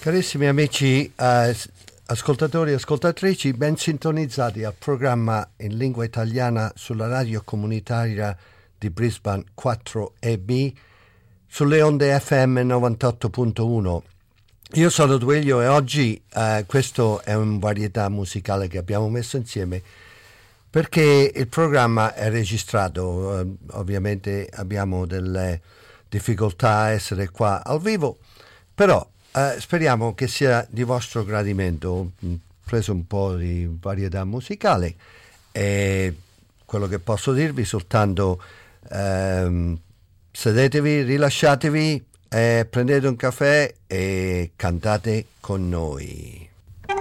Carissimi amici, ascoltatori e ascoltatrici, ben sintonizzati al programma in lingua italiana sulla radio comunitaria di Brisbane 4EB sulle onde FM 98.1. Io sono Duilio e oggi questo è un varietà musicale che abbiamo messo insieme perché il programma è registrato. Ovviamente abbiamo delle difficoltà a essere qua al vivo, però speriamo che sia di vostro gradimento. Ho preso un po' di varietà musicale e quello che posso dirvi soltanto sedetevi, rilasciatevi, prendete un caffè e cantate con noi.